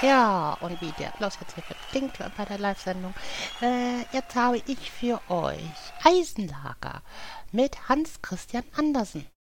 Ja, und wie der Applaus jetzt hier klingt bei der Live-Sendung. Jetzt habe ich für euch Eisenlager mit Hans Christian Andersen.